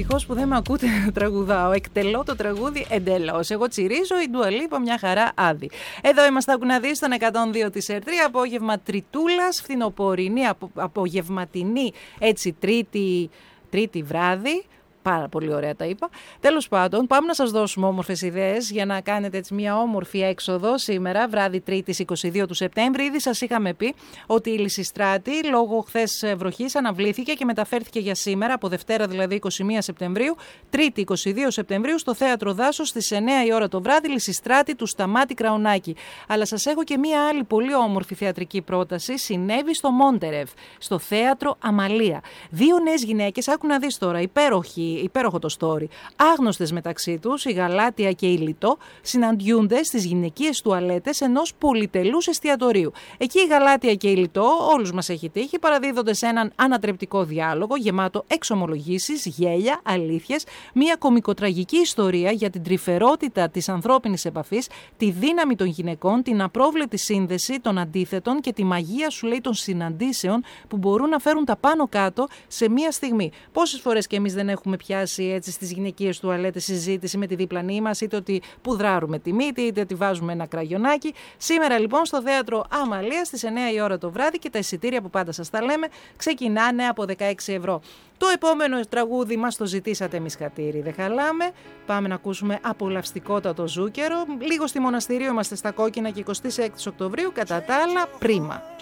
Ευτυχώς που δεν με ακούτε να τραγουδάω. Εκτελώ το τραγούδι εντελώς. Εγώ τσιρίζω, η Ντουα Λίπα μια χαρά άδει. Εδώ είμαστε, άκου να δεις, στον 102 της ΕΡΤ3. Απόγευμα τριτούλας, φθινοπορεινή, απογευματινή, έτσι τρίτη βράδυ. Πάρα πολύ ωραία τα είπα. Τέλος πάντων, πάμε να σας δώσουμε όμορφες ιδέες για να κάνετε έτσι μια όμορφη έξοδο σήμερα, βράδυ Τρίτης 22 του Σεπτέμβρη. Ήδη σας είχαμε πει ότι η Λυσιστράτη, λόγω χθες βροχής, αναβλήθηκε και μεταφέρθηκε για σήμερα, από Δευτέρα δηλαδή 21 Σεπτεμβρίου, Τρίτη 22 Σεπτεμβρίου, στο Θέατρο Δάσος στις 9 η ώρα το βράδυ, Λυσιστράτη του Σταμάτη Κραουνάκη. Αλλά σας έχω και μια άλλη πολύ όμορφη θεατρική πρόταση. Συνέβη στο Μόντερευ, στο Θέατρο Αμαλία. Δύο νέες γυναίκες, άκου να δεις τώρα, υπέροχο το story. Άγνωστες μεταξύ τους, η Γαλάτια και η Λιτό, συναντιούνται στις γυναικείες τουαλέτες ενός πολυτελούς εστιατορίου. Εκεί η Γαλάτια και η Λιτό, όλους μας έχει τύχει, παραδίδονται σε έναν ανατρεπτικό διάλογο γεμάτο εξομολογήσεις, γέλια, αλήθειες, μια κωμικοτραγική ιστορία για την τρυφερότητα της ανθρώπινης επαφής, τη δύναμη των γυναικών, την απρόβλεπτη σύνδεση των αντίθετων και τη μαγεία, σου λέει, των συναντήσεων που μπορούν να φέρουν τα πάνω κάτω σε μία στιγμή. Πόσες φορές και εμείς δεν έχουμε πιάσει έτσι στις γυναικείες τουαλέτες συζήτηση με τη διπλανή μας, είτε ότι πουδράρουμε τη μύτη, είτε ότι βάζουμε ένα κραγιονάκι. Σήμερα λοιπόν στο Θέατρο Αμαλία στις 9 η ώρα το βράδυ, και τα εισιτήρια που πάντα σας τα λέμε ξεκινάνε από 16 ευρώ. Το επόμενο τραγούδι μας το ζητήσατε εμείς, χατήρι, δεν χαλάμε. Πάμε να ακούσουμε απολαυστικότατο ζούκερο. Λίγο στη Μοναστηρίου είμαστε στα κόκκινα και 26 Οκτωβρίου, κατά τα άλλα πρίμα.